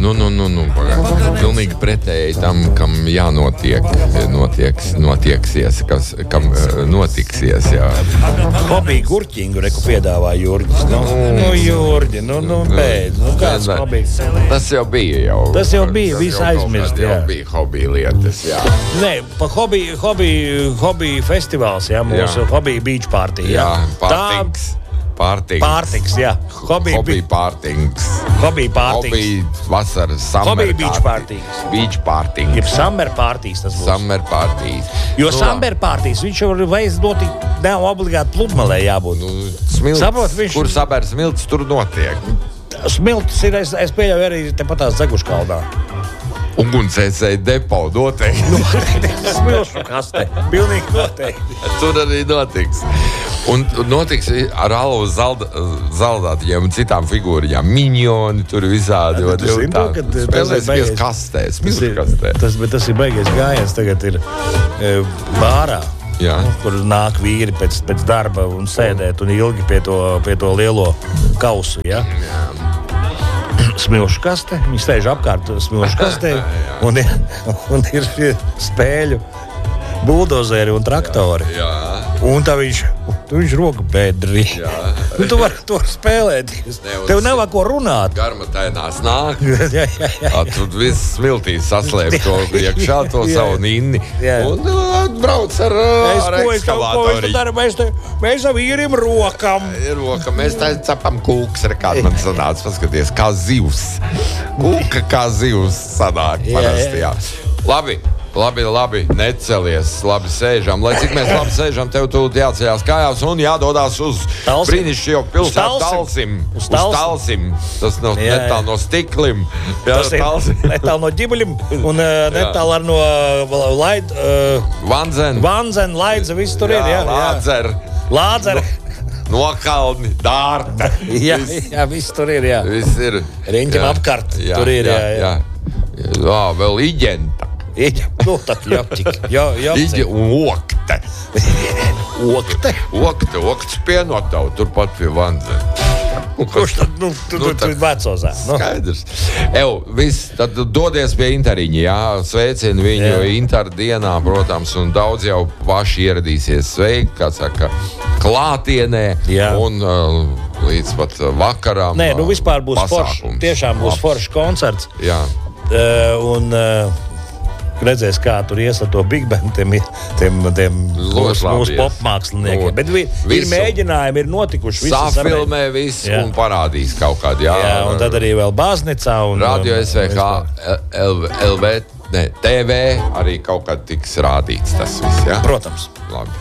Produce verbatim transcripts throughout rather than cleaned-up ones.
Nu, nu, nu, nu, pilnīgi pretēji tam, kam jānotiek, notiek, notieksies, kas, kam notiksies, jā. Hobiju gurķingu, reku piedāvā Jurģis. Nu, nu Jurģi, nu, nu, beidz. Nu, kāds hobijs? Tas jau bija jau. Tas jau bija, viss aizmirst, jā. Jau bija hobiju lietas, jā. Nē, pa hobiju, hobiju, hobiju festivāls, jā, mūsu hobiju beach party, jā. Jā, pārtiks. Pārtiks. Pārtiks, jā. Hobiju Hobi pārtiks. Hobiju pārtiks. Hobiju vasaras, summer Hobiju beach parties. Beach parties. Jeb summer parties tas būs. Summer parties. Jo nu, summer parties, viņš jau vajadz notikt, nav obligāti pludmalē jābūt. Nu, smilts, Saprot, viņš... kur saber smilts, tur notiek. Smilts ir, es, es pieļauju arī tepatās Zeguškaldā. Ugunsdzēsēji depo noteikti. Smilšu kaste. Pilnīgi noteikti. Tur arī notiks. Un notiks ar alvu zaldātiem un citām figūriņām. Miņoni tur visādi. Ja, tu zini to, kad spēlēsimies kastē, smilšu kastē. Tas, bet tas ir beigies gājiens. Tagad ir e, bārā. Jā. Nu, kur nāk vīri pēc, pēc darba un sēdēt un ilgi pie to, pie to lielo kausu. Ja? Jā. Smilšu kaste, viņi steidz apkārt smilšu kastē un, un ir spēļu buldozeri un traktori. Jā, jā. Un tā viņš, viņš roka bedri. Nu, tu vari to spēlēties. Ne, Tev nevajag ko runāt. Garmatainās nāk. jā, jā, jā. A, tu viss smiltīs saslēp to iekšā, to savu ninni. Jā. Un uh, brauc ar, es, ar ekskavātori. Mēs, te, mēs ar vīrim rokam. Ir roka, mēs tā cepam kūks, ar kādu man sanāca, paskaties, kā zivs. Kūka kā zivs sanāk parasti, jā. Labi. Labi, labi, necelies, labi sēžam. Lai cik mēs labi sēžam, tev tūlīt jāceļās kājās un jādodās uz brīnišķīgo pilsētu Talsim. Uz Talsim. Tas no, netālu no Stiklim. Jā, tas ir netālu no Ģibuļim un uh, netālu ar no uh, Laid... Uh, Vanzen. Vanzen, Laidze, viss tur jā, ir. Jā, Lādzer. Lādzer. No, Nokalni, Dārta. jā, jā, viss tur ir, jā. Viss ir. Riņķim apkārt. Jā, tur ir, jā, jā. jā. jā. jā vēl Iģenta. Ieģa, nu tā jāpķik, jā, jāpķik. Ieģa un okte. Okte? Okte, oktes pienotavu, turpat pie Vanzena. Kurš tad, nu, tu, nu, tu, tu vecozā? Nu. Skaidrs. Ev, viss, tad dodies pie Intariņa, jā, sveicini viņu jā. Intar dienā, protams, un daudz jau paši ieradīsies sveiki, kā saka, klātienē, jā. Un uh, līdz pat vakaram. Nē, nu vispār būs forši, tiešām būs foršs koncerts. Jā. Uh, un... Uh, redzēs, kā tur ies ar to Big Band, tiem, tiem, tiem mūsu, mūsu popmāksliniekiem. Bet vi, ir mēģinājumi, ir notikuši. Safilmē viss un parādīs kaut kādu. Jā, jā, un tad arī vēl Bāznicā. Un, Radio S V H, L V, ne, T V arī kaut kad tiks rādīts tas viss, jā? Protams. Labi.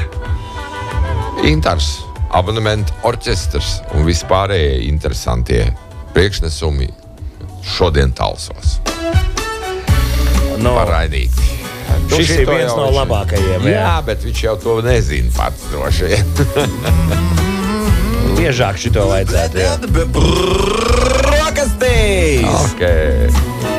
Intars, abonementu orķestrs un vispārējie interesantie priekšnesumi šodien Talsos. No. Paraidīt. Šis ir viens no labākajiem. Jā, jā, bet viņš jau to nezina pats droši vien. Biežāk šito vajadzētu. Brokastīs! Okay.